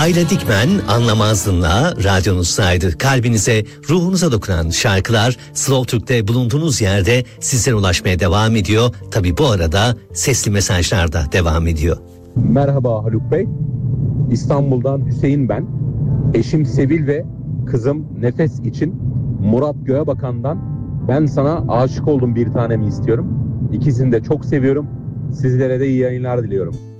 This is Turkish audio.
Ayla Dikmen, Anlamazdın'la radyonuzdaydı. Kalbinize, ruhunuza dokunan şarkılar Slow Türk'te bulunduğunuz yerde sizlere ulaşmaya devam ediyor. Tabii bu arada sesli mesajlar da devam ediyor. Merhaba Haluk Bey. İstanbul'dan Hüseyin ben. Eşim Sevil ve kızım Nefes için Murat Göğebakan'dan ben sana aşık oldum bir tanemi istiyorum. İkisini de çok seviyorum. Sizlere de iyi yayınlar diliyorum.